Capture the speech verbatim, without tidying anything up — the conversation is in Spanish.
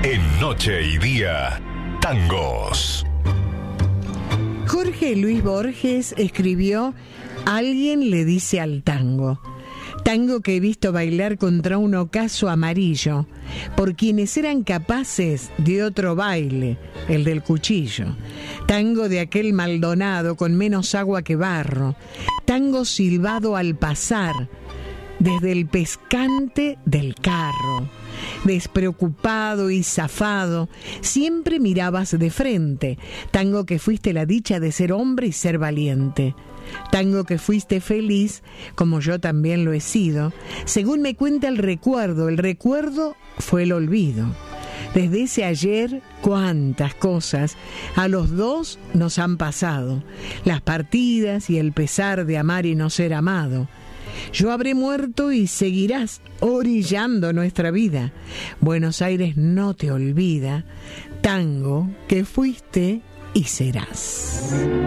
En Noche y Día, tangos. Jorge Luis Borges escribió Alguien le dice al tango. Tango que he visto bailar contra un ocaso amarillo, por quienes eran capaces de otro baile, el del cuchillo. Tango de aquel Maldonado con menos agua que barro. Tango silbado al pasar, desde el pescante del carro. Despreocupado y zafado, siempre mirabas de frente. Tango que fuiste la dicha de ser hombre y ser valiente. Tango que fuiste feliz, como yo también lo he sido. Según me cuenta el recuerdo, el recuerdo fue el olvido. Desde ese ayer, cuántas cosas a los dos nos han pasado. Las partidas y el pesar de amar y no ser amado. Yo habré muerto y seguirás orillando nuestra vida. Buenos Aires no te olvida. Tango que fuiste y serás.